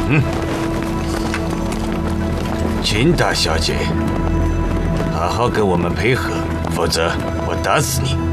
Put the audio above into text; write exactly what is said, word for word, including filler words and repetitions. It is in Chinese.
嗯，秦大小姐，好好跟我们配合，否则我打死你！